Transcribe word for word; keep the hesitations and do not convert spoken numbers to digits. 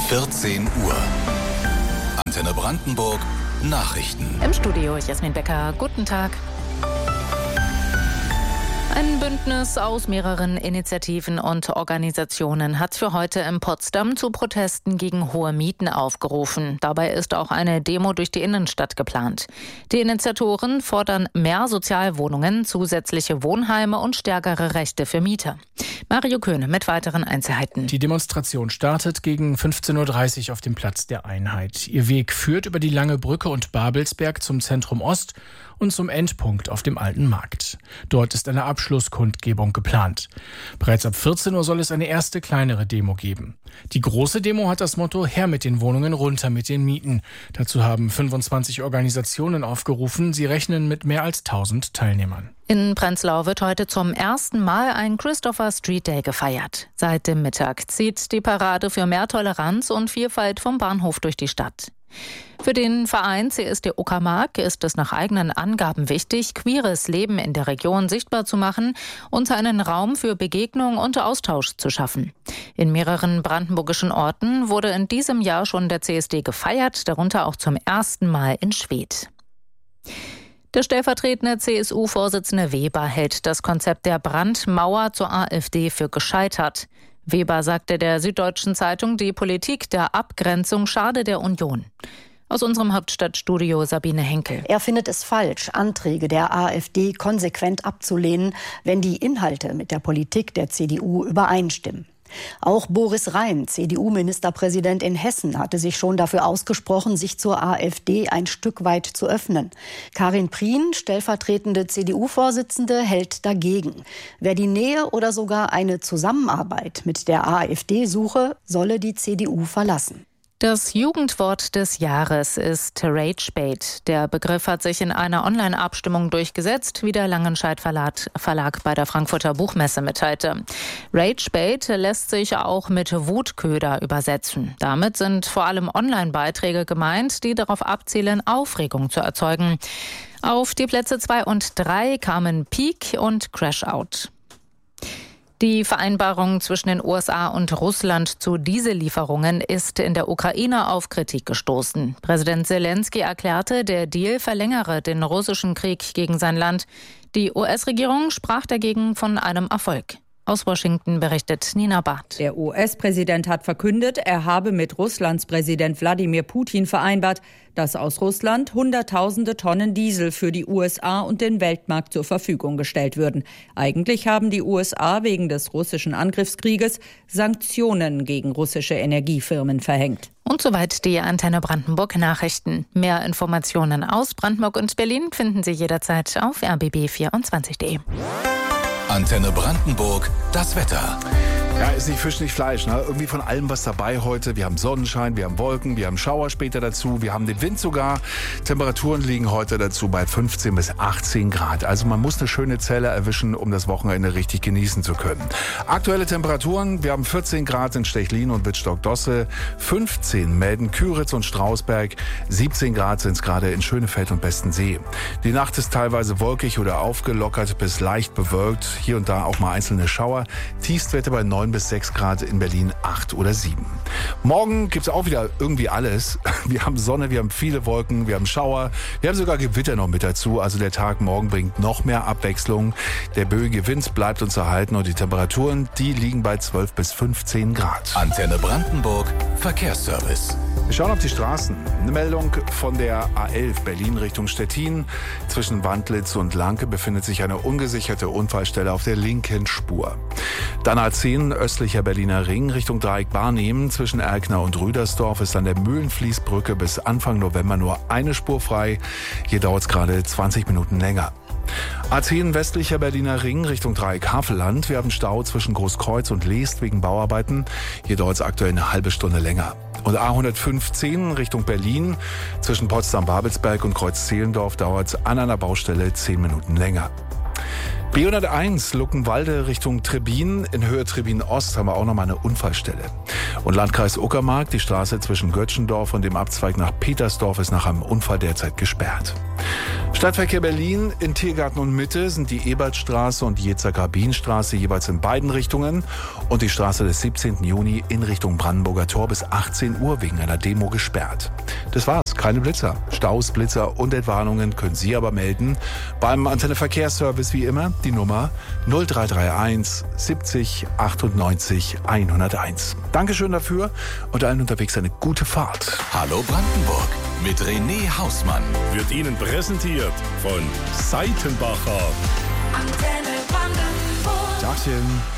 vierzehn Uhr. Antenne Brandenburg Nachrichten. Im Studio Jasmin Becker. Guten Tag. Ein Bündnis aus mehreren Initiativen und Organisationen hat für heute in Potsdam zu Protesten gegen hohe Mieten aufgerufen. Dabei ist auch eine Demo durch die Innenstadt geplant. Die Initiatoren fordern mehr Sozialwohnungen, zusätzliche Wohnheime und stärkere Rechte für Mieter. Mario Köhne mit weiteren Einzelheiten. Die Demonstration startet gegen fünfzehn Uhr dreißig auf dem Platz der Einheit. Ihr Weg führt über die Lange Brücke und Babelsberg zum Zentrum Ost und zum Endpunkt auf dem Alten Markt. Dort ist eine Abschlusskundgebung geplant. Bereits ab vierzehn Uhr soll es eine erste kleinere Demo geben. Die große Demo hat das Motto „Her mit den Wohnungen, runter mit den Mieten". Dazu haben fünfundzwanzig Organisationen aufgerufen. Sie rechnen mit mehr als tausend Teilnehmern. In Prenzlau wird heute zum ersten Mal ein Christopher Street Day gefeiert. Seit dem Mittag zieht die Parade für mehr Toleranz und Vielfalt vom Bahnhof durch die Stadt. Für den Verein C S D Uckermark ist es nach eigenen Angaben wichtig, queeres Leben in der Region sichtbar zu machen und einen Raum für Begegnung und Austausch zu schaffen. In mehreren brandenburgischen Orten wurde in diesem Jahr schon der C S D gefeiert, darunter auch zum ersten Mal in Schwedt. Der stellvertretende C S U-Vorsitzende Weber hält das Konzept der Brandmauer zur AfD für gescheitert. Weber sagte der Süddeutschen Zeitung, die Politik der Abgrenzung schade der Union. Aus unserem Hauptstadtstudio Sabine Henkel. Er findet es falsch, Anträge der AfD konsequent abzulehnen, wenn die Inhalte mit der Politik der C D U übereinstimmen. Auch Boris Rhein, C D U-Ministerpräsident in Hessen, hatte sich schon dafür ausgesprochen, sich zur AfD ein Stück weit zu öffnen. Karin Prien, stellvertretende C D U-Vorsitzende, hält dagegen. Wer die Nähe oder sogar eine Zusammenarbeit mit der AfD suche, solle die C D U verlassen. Das Jugendwort des Jahres ist Ragebait. Der Begriff hat sich in einer Online-Abstimmung durchgesetzt, wie der Langenscheidt Verlag, Verlag bei der Frankfurter Buchmesse mitteilte. Ragebait lässt sich auch mit Wutköder übersetzen. Damit sind vor allem Online-Beiträge gemeint, die darauf abzielen, Aufregung zu erzeugen. Auf die Plätze zwei und drei kamen Peak und Crashout. Die Vereinbarung zwischen den U S A und Russland zu Diesellieferungen ist in der Ukraine auf Kritik gestoßen. Präsident Zelensky erklärte, der Deal verlängere den russischen Krieg gegen sein Land. Die U S-Regierung sprach dagegen von einem Erfolg. Aus Washington berichtet Nina Barth. Der U S-Präsident hat verkündet, er habe mit Russlands Präsident Wladimir Putin vereinbart, dass aus Russland Hunderttausende Tonnen Diesel für die U S A und den Weltmarkt zur Verfügung gestellt würden. Eigentlich haben die U S A wegen des russischen Angriffskrieges Sanktionen gegen russische Energiefirmen verhängt. Und soweit die Antenne Brandenburg Nachrichten. Mehr Informationen aus Brandenburg und Berlin finden Sie jederzeit auf r b b vierundzwanzig punkt d e. Antenne Brandenburg, das Wetter. Ja, ist nicht Fisch, nicht Fleisch. Ne? Irgendwie von allem was dabei heute. Wir haben Sonnenschein, wir haben Wolken, wir haben Schauer später dazu, wir haben den Wind sogar. Temperaturen liegen heute dazu bei fünfzehn bis achtzehn Grad. Also man muss eine schöne Zelle erwischen, um das Wochenende richtig genießen zu können. Aktuelle Temperaturen, wir haben vierzehn Grad in Stechlin und Wittstock-Dosse, fünfzehn Melden, Küritz und Strausberg, siebzehn Grad sind es gerade in Schönefeld und Bestensee. Die Nacht ist teilweise wolkig oder aufgelockert bis leicht bewölkt. Hier und da auch mal einzelne Schauer. Tiefstwerte bei neun bis sechs Grad, in Berlin acht oder sieben. Morgen gibt's auch wieder irgendwie alles. Wir haben Sonne, wir haben viele Wolken, wir haben Schauer, wir haben sogar Gewitter noch mit dazu. Also der Tag morgen bringt noch mehr Abwechslung. Der böige Wind bleibt uns erhalten und die Temperaturen, die liegen bei zwölf bis fünfzehn Grad. Antenne Brandenburg, Verkehrsservice. Wir schauen auf die Straßen. Eine Meldung von der A elf Berlin Richtung Stettin. Zwischen Wandlitz und Lanke befindet sich eine ungesicherte Unfallstelle auf der linken Spur. Dann A zehn östlicher Berliner Ring Richtung Dreieck Barnehmen. Zwischen Erkner und Rüdersdorf ist an der Mühlenfließbrücke bis Anfang November nur eine Spur frei. Hier dauert es gerade zwanzig Minuten länger. A zehn westlicher Berliner Ring Richtung Dreieck Havelland. Wir haben Stau zwischen Großkreuz und Leest wegen Bauarbeiten. Hier dauert es aktuell eine halbe Stunde länger. Und A hundertfünfzehn Richtung Berlin. Zwischen Potsdam-Babelsberg und Kreuz-Zehlendorf dauert es an einer Baustelle zehn Minuten länger. B hunderteins Luckenwalde Richtung Trebin. In Höhe Trebin Ost haben wir auch nochmal eine Unfallstelle. Und Landkreis Uckermark, die Straße zwischen Götschendorf und dem Abzweig nach Petersdorf ist nach einem Unfall derzeit gesperrt. Stadtverkehr Berlin in Tiergarten und Mitte sind die Ebertstraße und die Jezer-Grabin-Straße jeweils in beiden Richtungen und die Straße des siebzehnten Juni in Richtung Brandenburger Tor bis achtzehn Uhr wegen einer Demo gesperrt. Das war's, keine Blitzer. Staus, Blitzer und Entwarnungen können Sie aber melden beim Antenne Verkehrsservice wie immer, die Nummer null drei drei eins siebzig achtundneunzig hunderteins. Dankeschön dafür und allen unterwegs eine gute Fahrt. Hallo Brandenburg mit René Hausmann. Wird Ihnen präsentiert von Seitenbacher. Antenne Brandenburg. Tagchen.